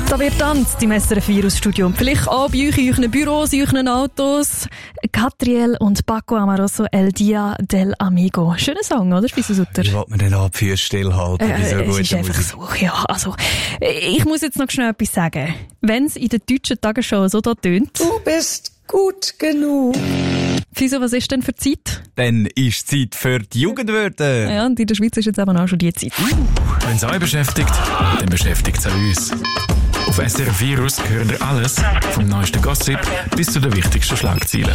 So wird tanzt im SRF Virus-Studio. Und vielleicht auch bei euch in euren Büros, in euren Autos. Catriel und Paco Amoroso, El Dia del Amigo. Schöner Song, oder, Fischer Sutter? Ich wollte mir den Abführ stillhalten bei so es ist einfach so, ja, also, ich muss jetzt noch schnell etwas sagen. Wenn es in der deutschen Tagesschau so da tönt. Du bist gut genug. Fischer, was ist denn für Zeit? Dann ist Zeit für die Jugendwörter. Ja, und in der Schweiz ist jetzt eben auch schon die Zeit. Wenn es euch beschäftigt, dann beschäftigt es auch uns. Auf SRF Virus hören ihr alles, vom neuesten Gossip bis zu den wichtigsten Schlagzeilen.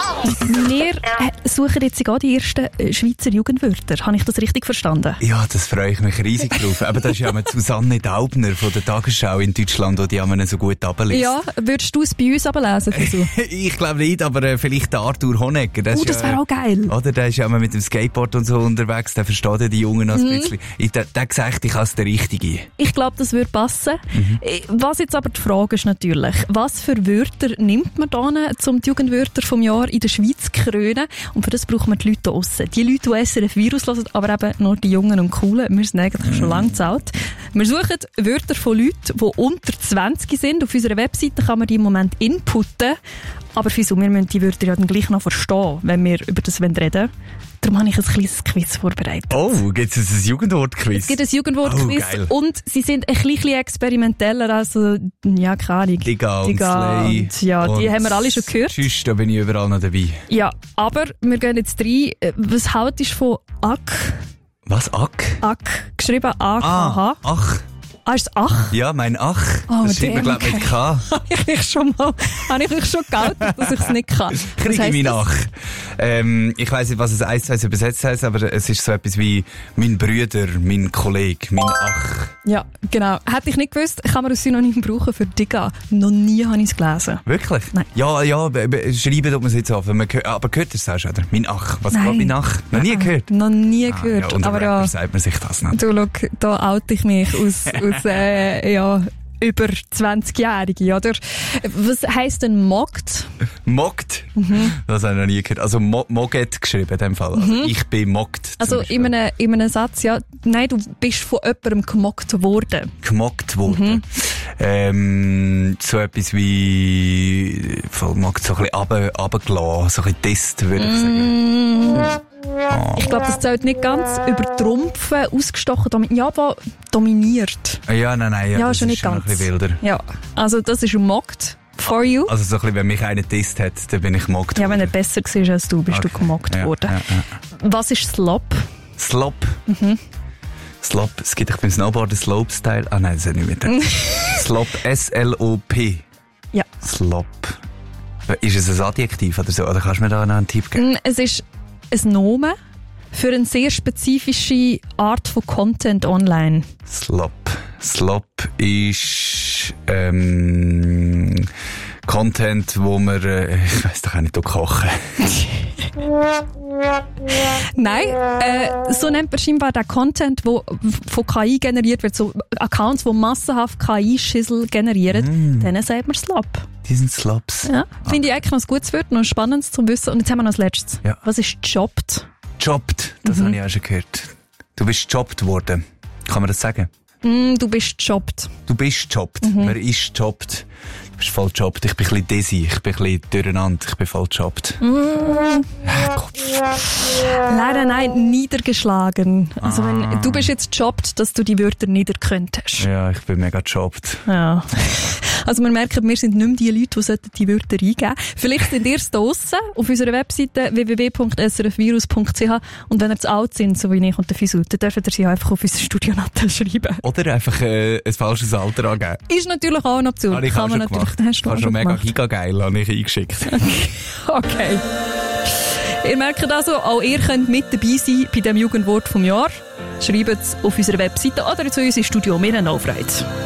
Wir suchen jetzt gerade die ersten Schweizer Jugendwörter. Habe ich das richtig verstanden? Ja, das freue ich mich riesig drauf. Aber das ist ja mal Susanne Daubner von der Tagesschau in Deutschland, die die so gut runterliest. Ja, würdest du es bei uns ablesen? Ich glaube nicht, aber vielleicht der Arthur Honegger. Das wäre auch geil. Oder, der ist ja mal mit dem Skateboard und so unterwegs, der versteht ja die Jungen noch ein bisschen. Der gesagt, ich habe der Richtige. Ich glaube, das würde passen. Was jetzt aber die Frage ist natürlich, was für Wörter nimmt man da, um die Jugendwörter vom Jahr in der Schweiz zu krönen? Und für das brauchen wir die Leute da draussen. Die Leute, die SRF Virus hören, aber eben nur die Jungen und Coolen. Wir sind eigentlich schon lange zu alt. Wir suchen Wörter von Leuten, die unter 20 sind. Auf unserer Webseite kann man die im Moment inputten. Aber wieso? Wir müssen die Wörter ja dann gleich noch verstehen, wenn wir über das reden wollen. Darum habe ich ein kleines Quiz vorbereitet. Oh, gibt es ein Jugendwort-Quiz? Es gibt ein Jugendwort-Quiz und sie sind ein bisschen experimenteller, also, ja, keine Ahnung. Digga und Slay. Und, ja, die haben wir alle schon gehört. Tschüss, da bin ich überall noch dabei. Ja, aber wir gehen jetzt rein. Was haltest du von Ack? Was, Ack? Ack, geschrieben A-K-H. Ach. Ah, ist es Ach? Ja, mein Ach. Oh, das schreibt man, glaube ich, mit K. Habe ich euch schon geoutet, dass ich es nicht kann. Kriege ich mein Ach. Ich weiss nicht, was es 1-2 übersetzt heisst, aber es ist so etwas wie mein Brüder, mein Kollege, mein Ach. Ja, genau. Hätte ich nicht gewusst, kann man ein Synonym brauchen für Digga. Noch nie habe ich es gelesen. Wirklich? Nein. Ja, schreiben tut man es jetzt auf. Aber gehört ihr es auch schon, oder? Mein Ach. Was war mein Ach? Noch nie gehört? Noch nie gehört. Ja, und aber ja, sagt man sich das nicht. Du, schau, da oute ich mich aus über 20-Jährige, oder? Was heisst denn Mockt? Mockt? Das habe ich noch nie gehört. Also Mogget geschrieben in dem Fall. Also ich bin mockt. Also in einem Satz, ja. Nein, du bist von jemandem gemockt worden. Gemockt worden. So etwas wie voll mockt, so ein bisschen runtergelassen, so ein bisschen Test, würde ich sagen. Oh. Ich glaube, das zählt nicht ganz. Übertrumpfen, ausgestochen, aber dominiert. Ja, nein. Ja, das schon ist nicht schon ganz. ein bisschen wilder. Ja, also das ist gemockt. For you. Also so ein bisschen, wenn mich einer Test hat, dann bin ich gemockt worden. Ja, wenn er besser war als du, bist du gemockt worden. Ja. Was ist Slop? Slop? Slop, es gibt beim Snowboarden Slopestyle. Ah nein, das hat nicht mit dem. Slop, S-L-O-P. Ja. Slop. Ist es ein Adjektiv oder so? Oder kannst du mir da noch einen Tipp geben? Es ist ein Nomen für eine sehr spezifische Art von Content online. Slop. Slop ist Content, wo man ich weiss doch auch nicht, kochen. Nein, so nennt man scheinbar den Content, der von KI generiert wird, so Accounts, die massenhaft KI-Schissel generieren, denen sagt man Slop. Die sind Slops. Ja, finde ich eigentlich noch ein gutes Wort, noch ein spannendes zu wissen. Und jetzt haben wir noch das Letzte. Ja. Was ist jobbt? Jobbt, das habe ich auch schon gehört. Du bist jobbt worden. Kann man das sagen? Du bist jobbt. Du bist jobbt. Wer ist jobbt? Du bist voll jobbt. Ich bin ein bisschen dizzy, ich bin ein bisschen durcheinander, ich bin voll jobbt. Leider nein, niedergeschlagen. Also wenn du bist jetzt jobbt, dass du die Wörter niederkönntest. Ja, ich bin mega jobbt. Ja. Also wir merken, wir sind nicht mehr die Leute, die die Wörter eingeben. Vielleicht sind ihr es da draussen auf unserer Webseite www.srfvirus.ch und wenn ihr zu alt sind, so wie ich und der Fisut, dann dürft ihr sie einfach auf unser Studionatel schreiben. Oder einfach ein falsches Alter angeben. Ist natürlich auch eine Option. Kann man natürlich. Hast du schon mega gigageil, habe ich eingeschickt. Okay. Ihr merkt also, auch ihr könnt mit dabei sein bei dem Jugendwort vom Jahr. Schreibt es auf unserer Webseite oder zu uns ins Studio. Wir haben auch Freude.